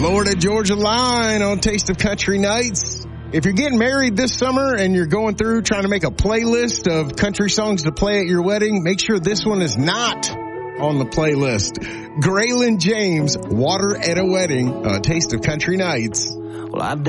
Florida Georgia Line on Taste of Country Nights. If you're getting married this summer and you're going through trying to make a playlist of country songs to play at your wedding, make sure this one is not on the playlist. Graylin James, Water at a Wedding, Taste of Country Nights. Well,